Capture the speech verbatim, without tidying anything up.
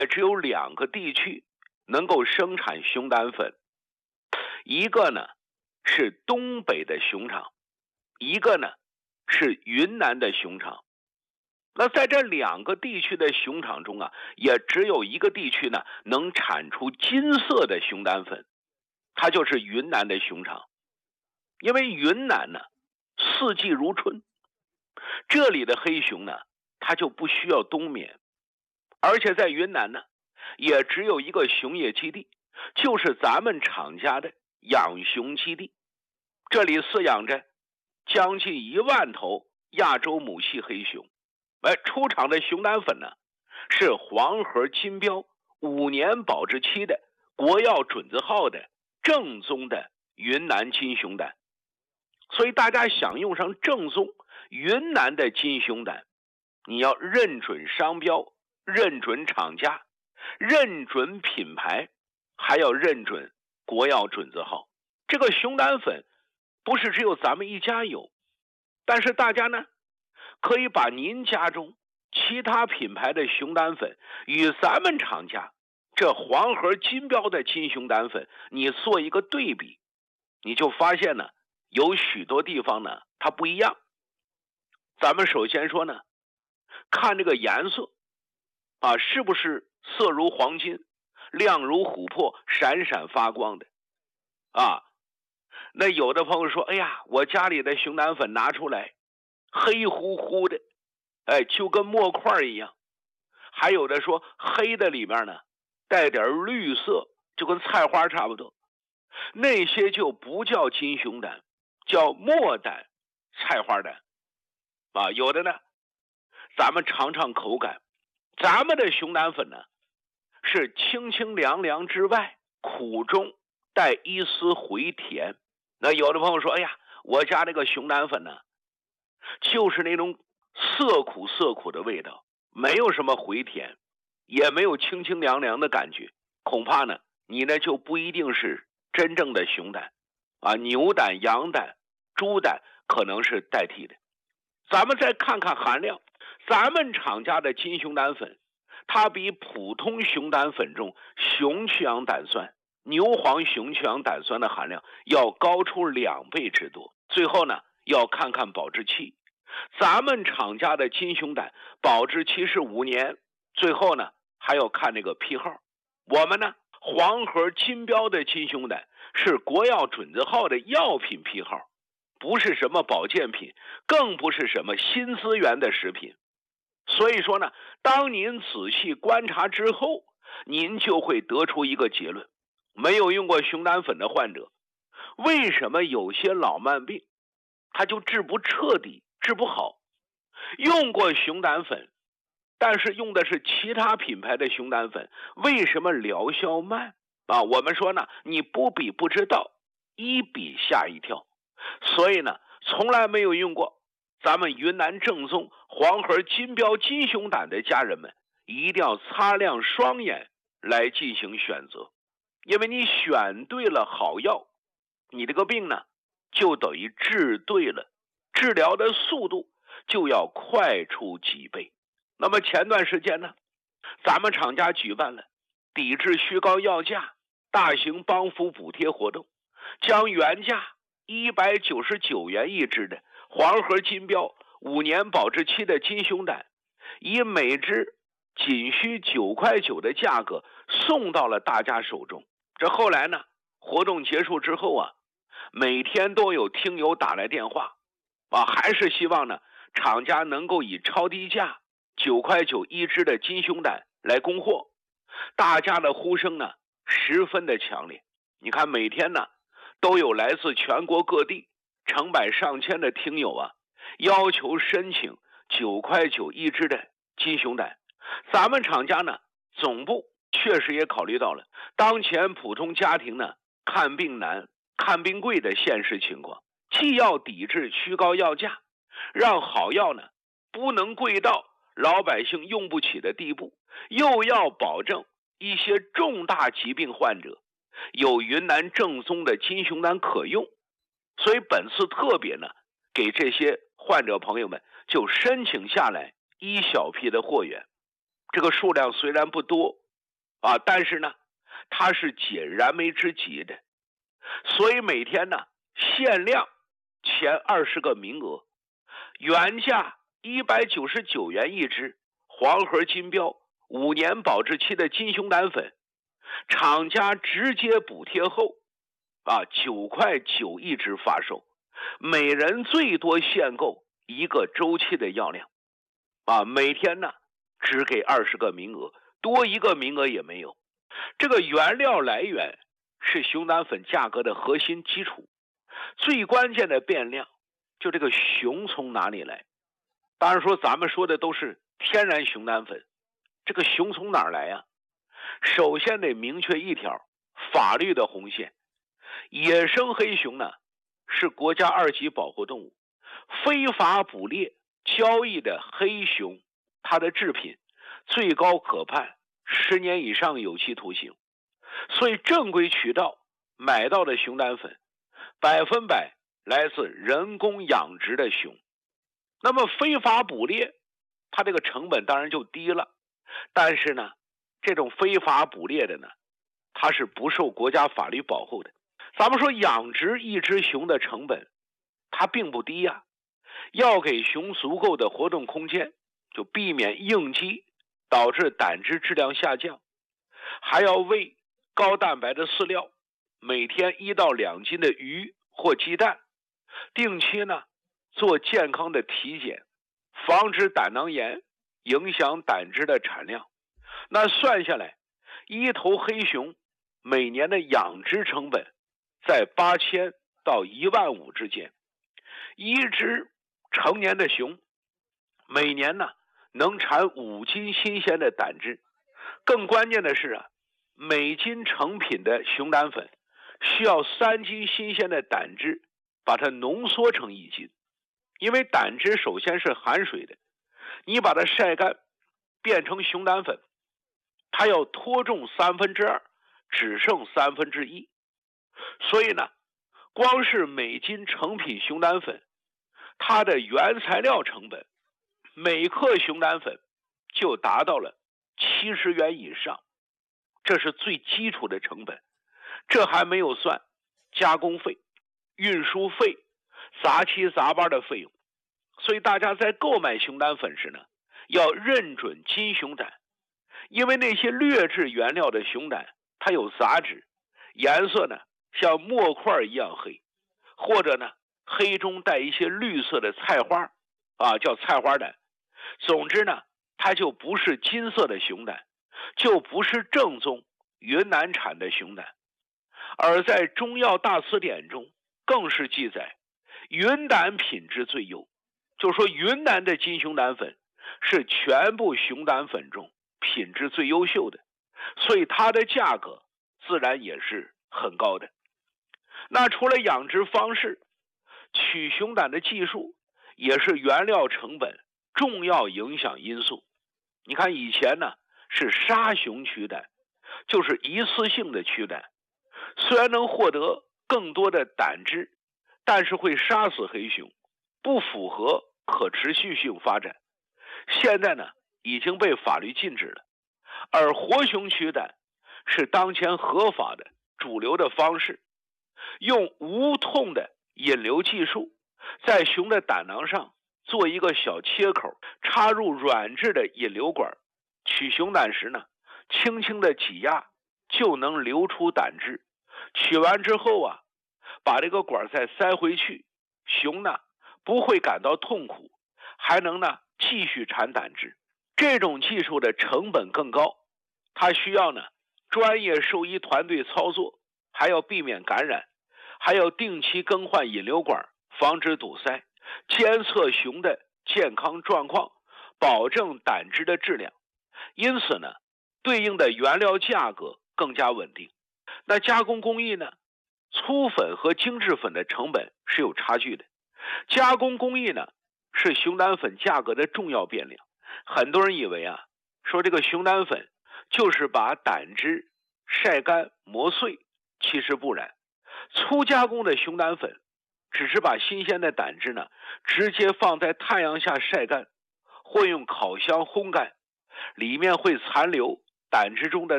只有两个地区能够生产熊胆粉，一个呢是东北的熊场，一个呢是云南的熊场。那在这两个地区的熊场中啊，也只有一个地区呢能产出金色的熊胆粉，它就是云南的熊场。因为云南呢四季如春，这里的黑熊呢它就不需要冬眠，而且在云南呢也只有一个熊业基地，就是咱们厂家的养熊基地，这里饲养着将近一万头亚洲母系黑熊。哎，出厂的熊胆粉呢是黄河金标五年保质期的国药准字号的正宗的云南金熊胆。所以大家想用上正宗云南的金熊胆，你要认准商标，认准厂家，认准品牌，还要认准国药准字号。这个熊胆粉不是只有咱们一家有，但是大家呢可以把您家中其他品牌的熊胆粉与咱们厂家这黄河金标的金熊胆粉你做一个对比，你就发现呢有许多地方呢它不一样。咱们首先说呢，看这个颜色啊，是不是色如黄金，亮如琥珀，闪闪发光的啊？那有的朋友说，哎呀，我家里的熊胆粉拿出来黑乎乎的，哎，就跟墨块一样。还有的说黑的里面呢带点绿色，就跟菜花差不多。那些就不叫金熊胆，叫墨胆、菜花胆啊。有的呢咱们尝尝口感，咱们的熊胆粉呢是清清凉凉之外，苦中带一丝回甜。那有的朋友说，哎呀，我家这个熊胆粉呢就是那种涩苦涩苦的味道，没有什么回甜，也没有清清凉凉的感觉，恐怕呢你呢就不一定是真正的熊胆啊，牛胆、羊胆、猪胆可能是代替的。咱们再看看含量，咱们厂家的金熊胆粉它比普通熊胆粉中熊去氧胆酸、牛黄熊去氧胆酸的含量要高出两倍之多。最后呢要看看保质期，咱们厂家的金熊胆保质期是五年，最后呢还要看这个批号。我们呢黄河金标的金熊胆是国药准字号的药品批号，不是什么保健品，更不是什么新资源的食品。所以说呢，当您仔细观察之后，您就会得出一个结论，没有用过熊胆粉的患者，为什么有些老慢病他就治不彻底，治不好？用过熊胆粉，但是用的是其他品牌的熊胆粉，为什么疗效慢啊？我们说呢，你不比不知道，一比吓一跳。所以呢，从来没有用过咱们云南正宗黄河金标金熊胆的家人们，一定要擦亮双眼来进行选择。因为你选对了好药，你这个病呢就等于治对了，治疗的速度就要快出几倍。那么前段时间呢，咱们厂家举办了抵制虚高药价大型帮扶补贴活动，将原价一百九十九元一支的黄河金标五年保质期的金熊胆，以每支仅需九块九的价格送到了大家手中。这后来呢，活动结束之后啊，每天都有听友打来电话啊，还是希望呢厂家能够以超低价九块九一支的金熊胆来供货。大家的呼声呢十分的强烈，你看每天呢都有来自全国各地成百上千的听友啊要求申请九块九一支的金熊胆。咱们厂家呢总部确实也考虑到了当前普通家庭呢看病难、看病贵的现实情况，既要抵制虚高药价，让好药呢不能贵到老百姓用不起的地步，又要保证一些重大疾病患者有云南正宗的金熊胆可用。所以本次特别呢给这些患者朋友们就申请下来一小批的货源，这个数量虽然不多， 啊，但是呢，它是解燃眉之急的，所以每天呢限量前二十个名额，原价一百九十九元一支，黄盒金标五年保质期的金熊胆粉，厂家直接补贴后啊，九块九一支发售，每人最多限购一个周期的药量啊，每天呢只给二十个名额，多一个名额也没有。这个原料来源是熊胆粉价格的核心基础，最关键的变量就这个熊从哪里来。当然说咱们说的都是天然熊胆粉，这个熊从哪儿来呀？首先得明确一条法律的红线，野生黑熊呢是国家二级保护动物，非法捕猎交易的黑熊，它的制品最高可判十年以上有期徒刑。所以正规渠道买到的熊胆粉百分百来自人工养殖的熊。那么非法捕猎它这个成本当然就低了，但是呢这种非法捕猎的呢它是不受国家法律保护的。咱们说养殖一只熊的成本它并不低呀、啊，要给熊足够的活动空间，就避免应激导致胆汁质量下降，还要喂高蛋白的饲料，每天一到两斤的鱼或鸡蛋，定期呢做健康的体检，防止胆囊炎影响胆汁的产量。那算下来，一头黑熊每年的养殖成本在八千到一万五之间。一只成年的熊每年呢能产五斤新鲜的胆汁。更关键的是啊，每斤成品的熊胆粉需要三斤新鲜的胆汁把它浓缩成一斤。因为胆汁首先是含水的，你把它晒干变成熊胆粉，它要脱重三分之二，只剩三分之一。所以呢，光是每斤成品熊胆粉，它的原材料成本每克熊胆粉就达到了七十元以上，这是最基础的成本。这还没有算加工费、运输费、杂七杂八的费用。所以大家在购买熊胆粉时呢，要认准金熊胆，因为那些劣质原料的熊胆它有杂质，颜色呢像墨块一样黑，或者呢黑中带一些绿色的菜花啊，叫菜花胆。总之呢，它就不是金色的熊胆，就不是正宗云南产的熊胆。而在中药大词典中更是记载云胆品质最优，就是说云南的金熊胆粉是全部熊胆粉中品质最优秀的，所以它的价格自然也是很高的。那除了养殖方式，取熊胆的技术也是原料成本重要影响因素。你看以前呢是杀熊取胆，就是一次性的取胆，虽然能获得更多的胆汁，但是会杀死黑熊，不符合可持续性发展。现在呢已经被法律禁止了。而活熊取胆是当前合法的主流的方式，用无痛的引流技术，在熊的胆囊上做一个小切口，插入软质的引流管，取熊胆时呢轻轻的挤压就能流出胆汁。取完之后啊，把这个管再塞回去，熊呢不会感到痛苦，还能呢继续产胆汁。这种技术的成本更高，它需要呢专业兽医团队操作，还要避免感染，还要定期更换引流管，防止堵塞，监测熊的健康状况，保证胆汁的质量。因此呢，对应的原料价格更加稳定。那加工工艺呢，粗粉和精制粉的成本是有差距的。加工工艺呢是熊胆粉价格的重要变量。很多人以为啊，说这个熊胆粉就是把胆汁晒干磨碎，其实不然。粗加工的熊胆粉只是把新鲜的胆汁呢直接放在太阳下晒干，或用烤箱烘干，里面会残留胆汁中的